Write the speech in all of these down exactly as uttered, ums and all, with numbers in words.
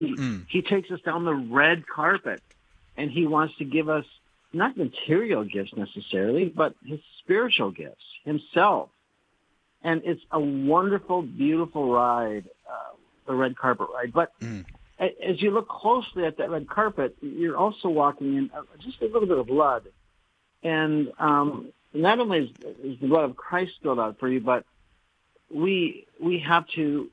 Mm. He takes us down the red carpet, and he wants to give us not material gifts necessarily, but his spiritual gifts, himself. And it's a wonderful, beautiful ride, uh, the red carpet ride. But Mm. a- as you look closely at that red carpet, you're also walking in uh, just a little bit of blood. And um, not only is, is the blood of Christ spilled out for you, but we we have to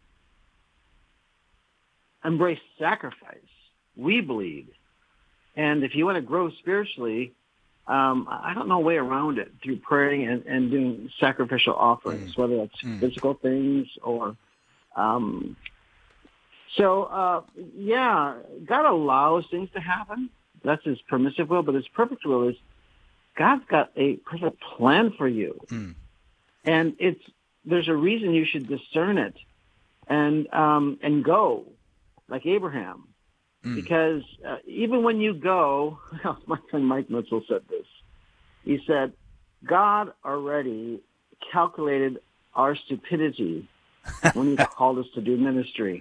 embrace sacrifice, we believe. And if you want to grow spiritually, um, I don't know a way around it through praying and, and doing sacrificial offerings, mm. whether that's mm. physical things or... Um, so, uh, yeah, God allows things to happen. That's his permissive will, but his perfect will is God's got a perfect plan for you. Mm. And it's there's a reason you should discern it and um, and go. Like Abraham, mm. because uh, even when you go, my friend Mike Mitchell said this. He said, God already calculated our stupidity when he called us to do ministry.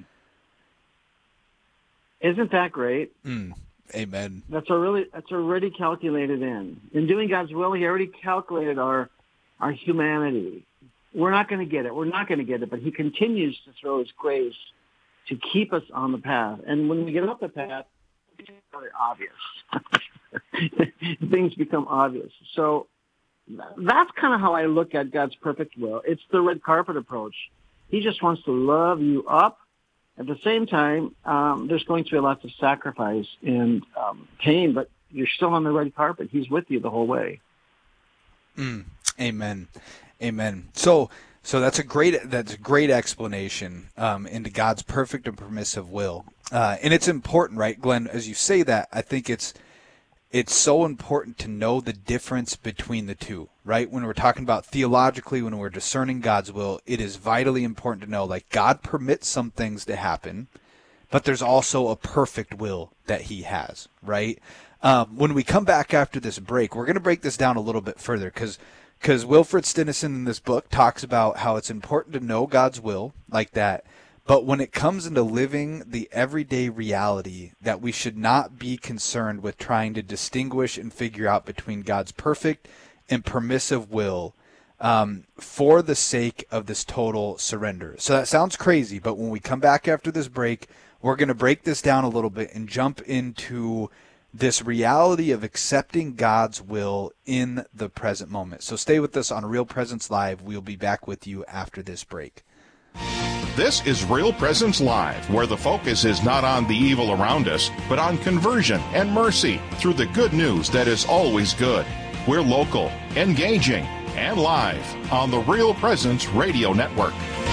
Isn't that great? Mm. Amen. That's already, that's already calculated in. In doing God's will, he already calculated our, our humanity. We're not going to get it. We're not going to get it, but he continues to throw his grace to keep us on the path. And when we get off the path, it's really obvious. Things become obvious. So that's kind of how I look at God's perfect will. It's the red carpet approach. He just wants to love you up. At the same time, um, there's going to be lots of sacrifice and um, pain, but you're still on the red carpet. He's with you the whole way. Mm, amen. Amen. So, So that's a great that's a great explanation um, into God's perfect and permissive will, uh, and it's important, right, Glenn? As you say that, I think it's it's so important to know the difference between the two, right? When we're talking about theologically, when we're discerning God's will, it is vitally important to know, like, God permits some things to happen, but there's also a perfect will that He has, right? Um, when we come back after this break, we're going to break this down a little bit further because. Because Wilfred Stinnison in this book talks about how it's important to know God's will like that, but when it comes into living the everyday reality, that we should not be concerned with trying to distinguish and figure out between God's perfect and permissive will um, for the sake of this total surrender. So that sounds crazy, but when we come back after this break, we're going to break this down a little bit and jump into this reality of accepting God's will in the present moment. So stay with us on Real Presence Live. We'll be back with you after this break. This is Real Presence Live, where the focus is not on the evil around us, but on conversion and mercy through the good news that is always good. We're local, engaging, and live on the Real Presence Radio Network.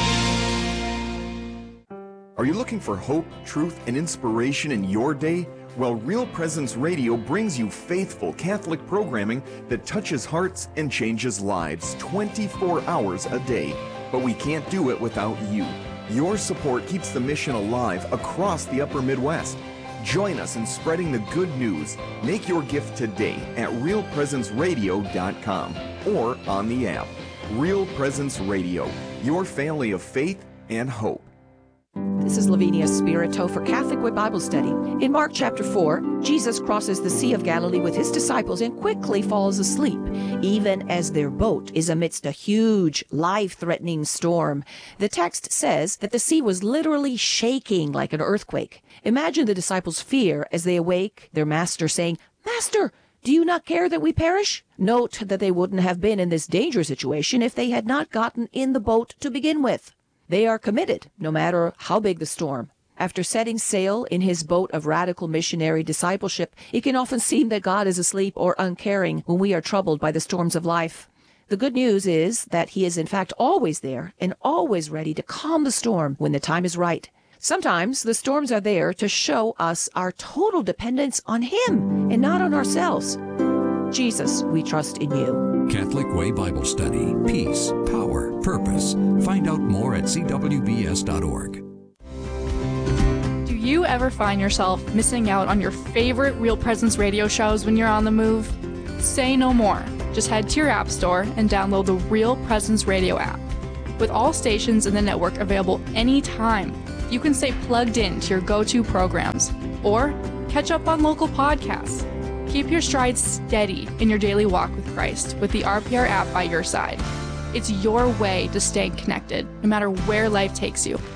Are you looking for hope, truth, and inspiration in your day? Well, Real Presence Radio brings you faithful Catholic programming that touches hearts and changes lives twenty-four hours a day. But we can't do it without you. Your support keeps the mission alive across the upper Midwest. Join us in spreading the good news. Make your gift today at real presence radio dot com or on the app. Real Presence Radio, your family of faith and hope. This is Lavinia Spirito for Catholic Way Bible Study. In Mark chapter four, Jesus crosses the Sea of Galilee with his disciples and quickly falls asleep, even as their boat is amidst a huge, life-threatening storm. The text says that the sea was literally shaking like an earthquake. Imagine the disciples' fear as they awake, their master saying, "Master, do you not care that we perish?" Note that they wouldn't have been in this dangerous situation if they had not gotten in the boat to begin with. They are committed, no matter how big the storm. After setting sail in his boat of radical missionary discipleship, it can often seem that God is asleep or uncaring when we are troubled by the storms of life. The good news is that he is in fact always there and always ready to calm the storm when the time is right. Sometimes the storms are there to show us our total dependence on him and not on ourselves. Jesus, we trust in you. Catholic Way Bible Study. Peace, power, purpose. Find out more at c w b s dot org. Do you ever find yourself missing out on your favorite Real Presence radio shows when you're on the move? Say no more. Just head to your app store and download the Real Presence Radio app. With all stations in the network available anytime, you can stay plugged in to your go-to programs or catch up on local podcasts. Keep your stride steady in your daily walk with Christ with the R P R app by your side. It's your way to stay connected, no matter where life takes you.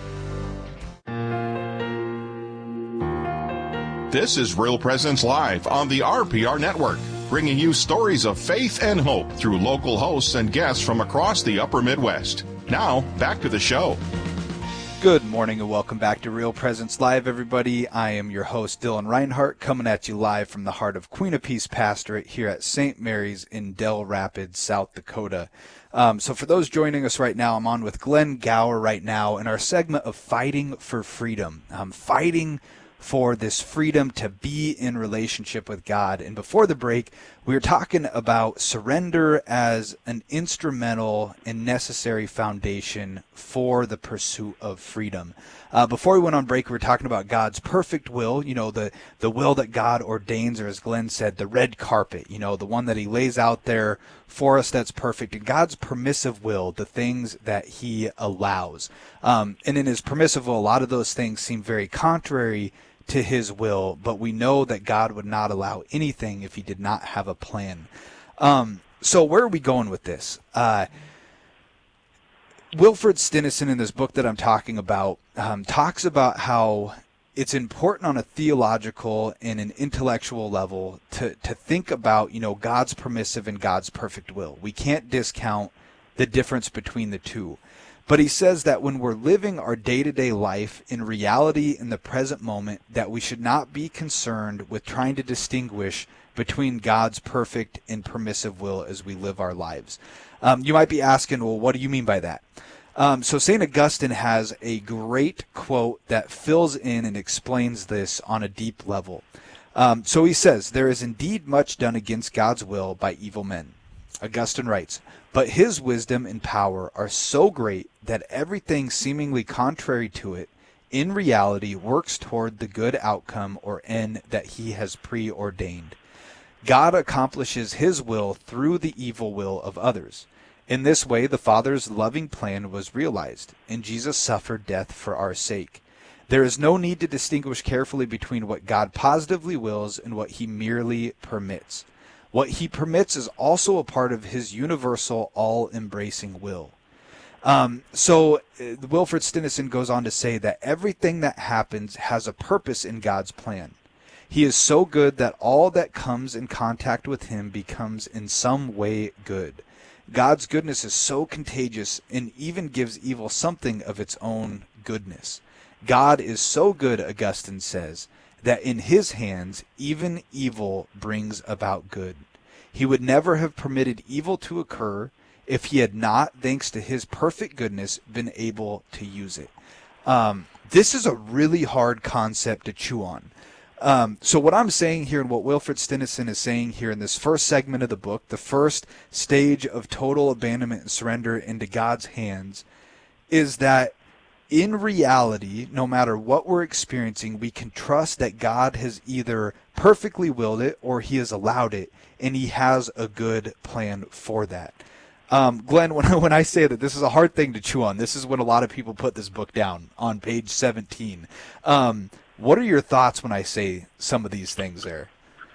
This is Real Presence Live on the R P R Network, bringing you stories of faith and hope through local hosts and guests from across the upper Midwest. Now, back to the show. Good morning and welcome back to Real Presence Live, everybody. I am your host, Dylan Reinhart, coming at you live from the heart of Queen of Peace Pastorate here at Saint Mary's in Dell Rapids, South Dakota. Um, so for those joining us right now, I'm on with Glenn Gower right now in our segment of Fighting for Freedom. Um, fighting for this freedom to be in relationship with God. And before the break, we were talking about surrender as an instrumental and necessary foundation for the pursuit of freedom. Uh, before we went on break, we were talking about God's perfect will, you know, the, the will that God ordains, or as Glenn said, the red carpet, you know, the one that he lays out there for us that's perfect, and God's permissive will, the things that he allows. Um, and in his permissive will, a lot of those things seem very contrary to his will, but we know that God would not allow anything if he did not have a plan. Um, so where are we going with this? Uh, Wilfred Stinnison, in this book that I'm talking about, um, talks about how it's important on a theological and an intellectual level to, to think about, you know, God's permissive and God's perfect will. We can't discount the difference between the two. But he says that when we're living our day-to-day life in reality in the present moment, that we should not be concerned with trying to distinguish between God's perfect and permissive will as we live our lives. Um, you might be asking, well, what do you mean by that? Um, so Saint Augustine has a great quote that fills in and explains this on a deep level. Um, so he says, "There is indeed much done against God's will by evil men." Augustine writes, "But his wisdom and power are so great that everything seemingly contrary to it, in reality works toward the good outcome or end that he has preordained. God accomplishes his will through the evil will of others. In this way, the Father's loving plan was realized, and Jesus suffered death for our sake. There is no need to distinguish carefully between what God positively wills and what he merely permits. What he permits is also a part of his universal, all-embracing will." Um, so uh, Wilfred Stinnison goes on to say that everything that happens has a purpose in God's plan. He is so good that all that comes in contact with him becomes in some way good. God's goodness is so contagious and even gives evil something of its own goodness. God is so good, Augustine says, that in his hands even evil brings about good. He would never have permitted evil to occur if he had not, thanks to his perfect goodness, been able to use it. Um, this is a really hard concept to chew on. Um, so what I'm saying here and what Wilfred Stinnison is saying here in this first segment of the book, the first stage of total abandonment and surrender into God's hands, is that in reality, no matter what we're experiencing, we can trust that God has either perfectly willed it or he has allowed it, and he has a good plan for that. Um, Glenn, when I, when I say that this is a hard thing to chew on, this is when a lot of people put this book down on page seventeen. Um, what are your thoughts when I say some of these things there?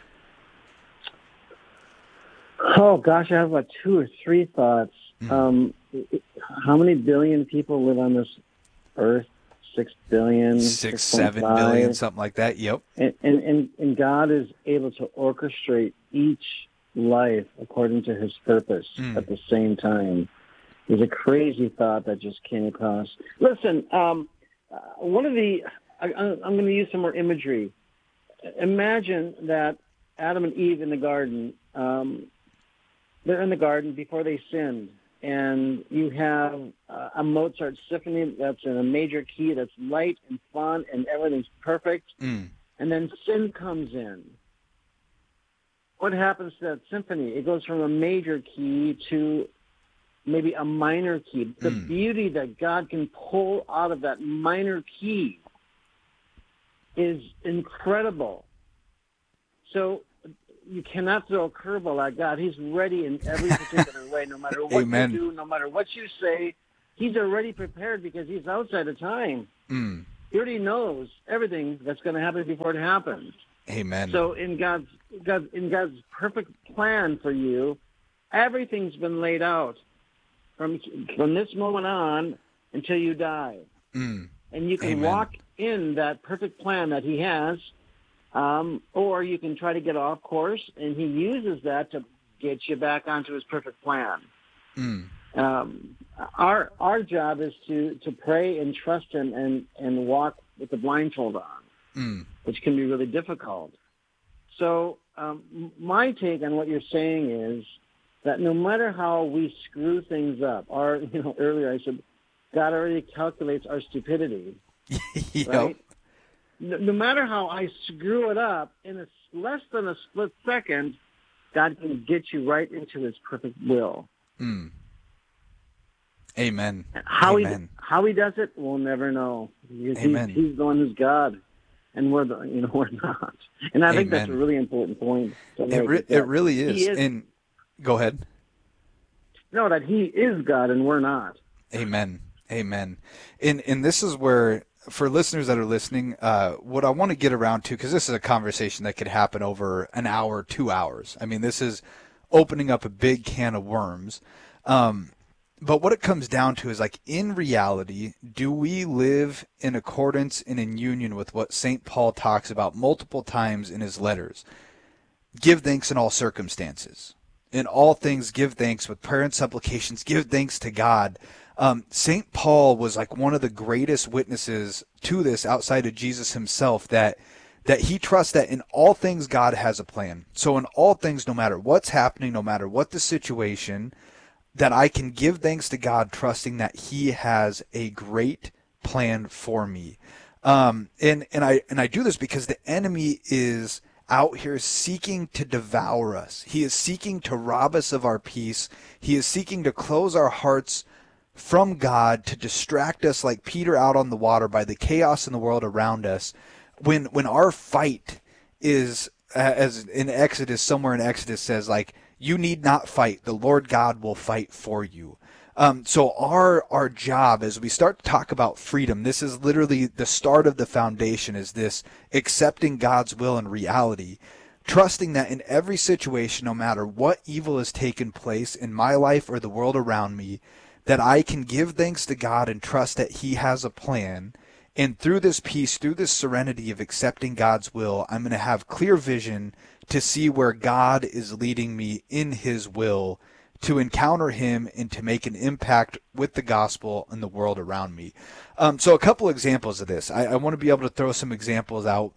Oh, gosh, I have about two or three thoughts. Mm. Um, how many billion people live on this earth? Six billion, six, seven billion, something like that. Yep. And, and and and God is able to orchestrate each life according to his purpose mm. at the same time. It's a crazy thought that just came across. Listen, um, uh, one of the I, I'm going to use some more imagery. Imagine that Adam and Eve in the garden. Um, they're in the garden before they sinned. And you have uh, a Mozart symphony that's in a major key that's light and fun and everything's perfect. Mm. And then sin comes in. What happens to that symphony? It goes from a major key to maybe a minor key. The mm. beauty that God can pull out of that minor key is incredible. So you cannot throw a curveball at God. He's ready in every particular way, no matter what Amen. you do, no matter what you say. He's already prepared because he's outside of time. Mm. He already knows everything that's going to happen before it happens. Amen. So in God's, God, in God's perfect plan for you, everything's been laid out from from this moment on until you die. Mm. And you can Amen. walk in that perfect plan that he has, um, or you can try to get off course, and he uses that to get you back onto his perfect plan. Mm. Um, our our job is to, to pray and trust him and, and walk with the blindfold on, Mm. which can be really difficult. So um, my take on what you're saying is that no matter how we screw things up, or, you know, earlier I said, God already calculates our stupidity, Yep. right? No, no matter how I screw it up, in a, less than a split second, God can get you right into his perfect will. Mm. Amen. How Amen. he how he does it, we'll never know. He's, Amen. He's, he's the one who's God, and we're the you know we're not. And I think that's a Amen. really important point. To It make, re- is that it really is. he is. And go ahead. No, that he is God and we're not. Amen. Amen. And and this is where, for listeners that are listening, uh, what I want to get around to, because this is a conversation that could happen over an hour, two hours. I mean, this is opening up a big can of worms. Um, but what it comes down to is, like, in reality, do we live in accordance and in union with what Saint Paul talks about multiple times in his letters? Give thanks in all circumstances. In all things, give thanks with prayer and supplications. Give thanks to God. Um, Saint Paul was like one of the greatest witnesses to this outside of Jesus himself, that that he trusts that in all things God has a plan. So in all things, no matter what's happening, no matter what the situation, that I can give thanks to God, trusting that he has a great plan for me. Um, and, and I, and I do this because the enemy is out here seeking to devour us. He is seeking to rob us of our peace. He is seeking to close our hearts from God, to distract us like Peter out on the water by the chaos in the world around us. When, when our fight is, as in Exodus, somewhere in Exodus says, like, you need not fight. The Lord God will fight for you. Um, so our our job, as we start to talk about freedom, this is literally the start of the foundation, is this accepting God's will and reality, trusting that in every situation, no matter what evil has taken place in my life or the world around me, that I can give thanks to God and trust that he has a plan. And through this peace, through this serenity of accepting God's will, I'm going to have clear vision to see where God is leading me in his will, to encounter him and to make an impact with the gospel in the world around me. Um, so a couple examples of this. I, I want to be able to throw some examples out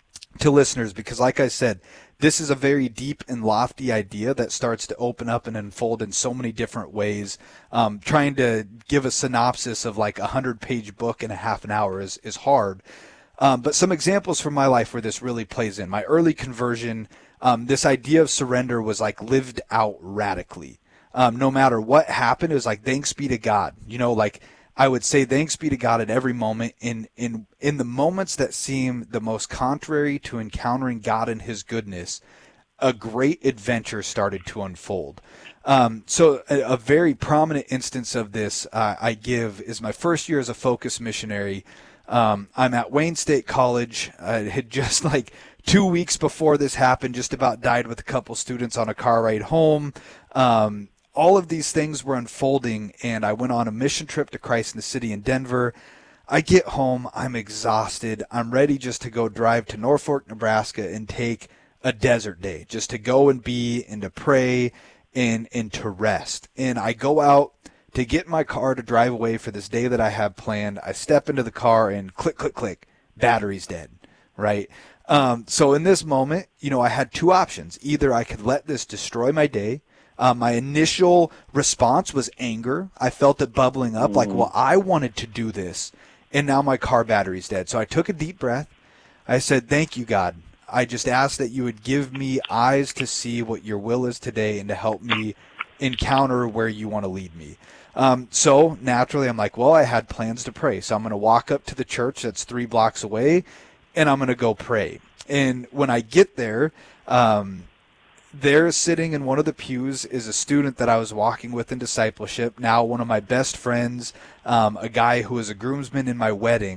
to listeners, because like I said, this is a very deep and lofty idea that starts to open up and unfold in so many different ways. Um, trying to give a synopsis of like a hundred-page book in a half an hour is, is hard. Um, but some examples from my life where this really plays in. My early conversion, um, this idea of surrender was like lived out radically. Um, no matter what happened, it was like, thanks be to God. You know, like I would say thanks be to God at every moment. In, in, in the moments that seem the most contrary to encountering God and his goodness, a great adventure started to unfold. Um, so a, a very prominent instance of this uh, I give is my first year as a Focus missionary. Um, I'm at Wayne State College. I had just like two weeks before this happened, just about died with a couple students on a car ride home. Um, all of these things were unfolding, and I went on a mission trip to Christ in the City in Denver. I get home, I'm exhausted. I'm ready just to go drive to Norfolk, Nebraska and take a desert day, just to go and be and to pray and, and to rest. And I go out to get in my car to drive away for this day that I have planned. I step into the car and click, click, click, battery's dead, right? Um, so in this moment, you know, I had two options. Either I could let this destroy my day. Um, my initial response was anger. I felt it bubbling up, mm. like, well, I wanted to do this, and now my car battery's dead. So I took a deep breath. I said, thank you, God. I just ask that you would give me eyes to see what your will is today and to help me encounter where you want to lead me. Um, so naturally, I'm like, well, I had plans to pray. So I'm going to walk up to the church that's three blocks away, and I'm going to go pray. And when I get there, um, there sitting in one of the pews is a student that I was walking with in discipleship, now one of my best friends, um, a guy who was a groomsman in my wedding.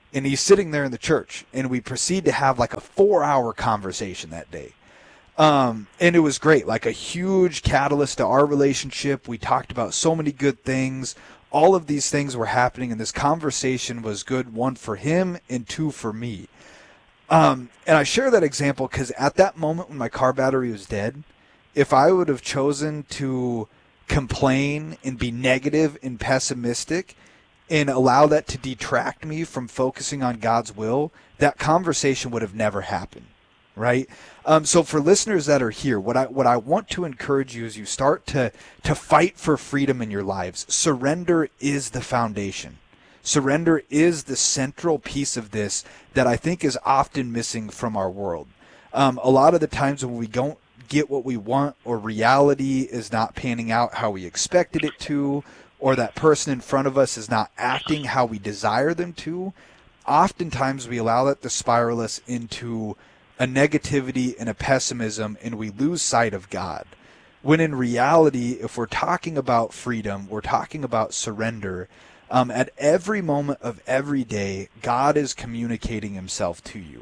And he's sitting there in the church, and we proceed to have like a four-hour conversation that day. Um, and it was great, like a huge catalyst to our relationship. We talked about so many good things. All of these things were happening, and this conversation was good, one for him and two for me. Um, and I share that example because at that moment when my car battery was dead, if I would have chosen to complain and be negative and pessimistic and allow that to detract me from focusing on God's will, that conversation would have never happened, right? Um, so for listeners that are here, what I what I want to encourage you is you start to to fight for freedom in your lives. Surrender is the foundation. Surrender is the central piece of this that I think is often missing from our world. Um, a lot of the times when we don't get what we want, or reality is not panning out how we expected it to, or that person in front of us is not acting how we desire them to, oftentimes we allow that to spiral us into a negativity and a pessimism, and we lose sight of God. When in reality, if we're talking about freedom, we're talking about surrender. Um, at every moment of every day, God is communicating himself to you.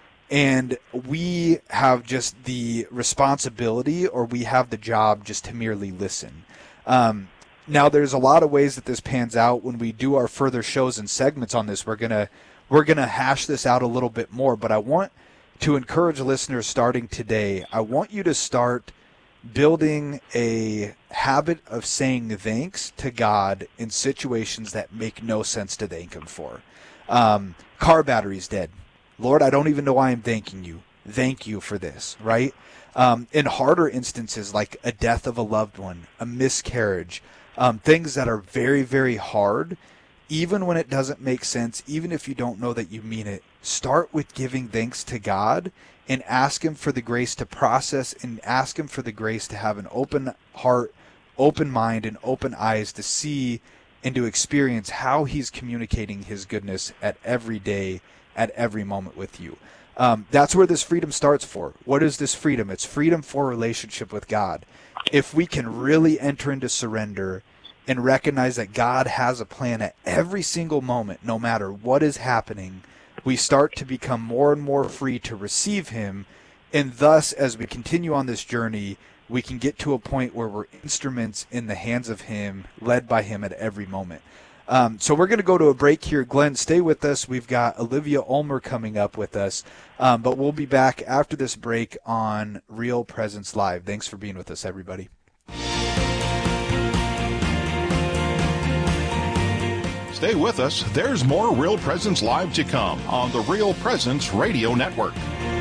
And we have just the responsibility, or we have the job just to merely listen. Um, now, there's a lot of ways that this pans out. When we do our further shows and segments on this, we're gonna we're gonna hash this out a little bit more. But I want to encourage listeners starting today. I want you to start building a habit of saying thanks to God in situations that make no sense to thank him for. Um, car battery's dead. Lord, I don't even know why I'm thanking you. Thank you for this, right? Um, in harder instances like a death of a loved one, a miscarriage, um, things that are very, very hard, even when it doesn't make sense, even if you don't know that you mean it, start with giving thanks to God and ask him for the grace to process, and ask him for the grace to have an open heart, open mind, and open eyes to see and to experience how he's communicating his goodness at every day, at every moment with you. Um, that's where this freedom starts for. What is this freedom? It's freedom for a relationship with God. If we can really enter into surrender and recognize that God has a plan at every single moment, no matter what is happening, we start to become more and more free to receive him. And thus, as we continue on this journey, we can get to a point where we're instruments in the hands of him, led by him at every moment. Um, so we're going to go to a break here. Glenn, stay with us. We've got Olivia Ulmer coming up with us, um, but we'll be back after this break on Real Presence Live. Thanks for being with us, everybody. Stay with us. There's more Real Presence Live to come on the Real Presence Radio Network.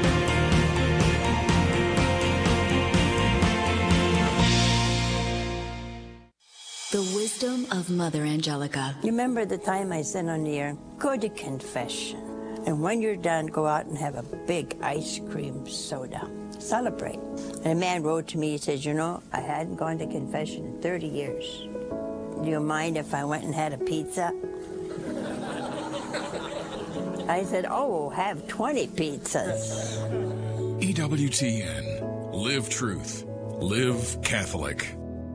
The wisdom of Mother Angelica. You remember the time I said on the air, go to confession. And when you're done, go out and have a big ice cream soda. Celebrate. And a man wrote to me, he says, you know, I hadn't gone to confession in thirty years. Do you mind if I went and had a pizza? I said, oh, have twenty pizzas. E W T N. Live truth. Live Catholic.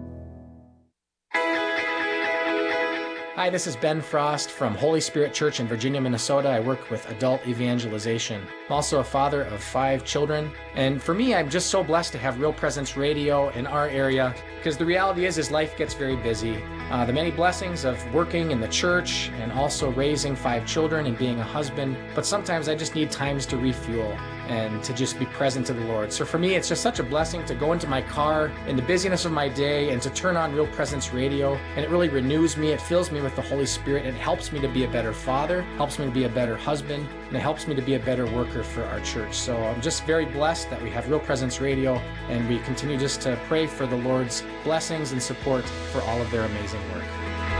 Hi, this is Ben Frost from Holy Spirit Church in Virginia, Minnesota. I work with adult evangelization. I'm also a father of five children. And for me, I'm just so blessed to have Real Presence Radio in our area, because the reality is, is life gets very busy. Uh, the many blessings of working in the church and also raising five children and being a husband. But sometimes I just need times to refuel and to just be present to the Lord. So for me, it's just such a blessing to go into my car in the busyness of my day and to turn on Real Presence Radio. And it really renews me. It fills me with the Holy Spirit. It helps me to be a better father, helps me to be a better husband, and it helps me to be a better worker for our church. So I'm just very blessed that we have Real Presence Radio, and we continue just to pray for the Lord's blessings and support for all of their amazing work.